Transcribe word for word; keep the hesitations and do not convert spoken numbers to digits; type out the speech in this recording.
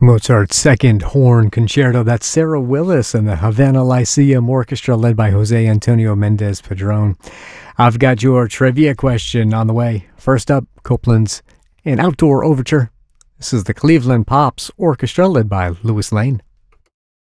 Mozart's Second Horn Concerto. That's Sarah Willis and the Havana Lyceum Orchestra led by Jose Antonio Mendez Padron. I've got your trivia question on the way. First up, Copland's An Outdoor Overture. This is the Cleveland Pops Orchestra led by Louis Lane.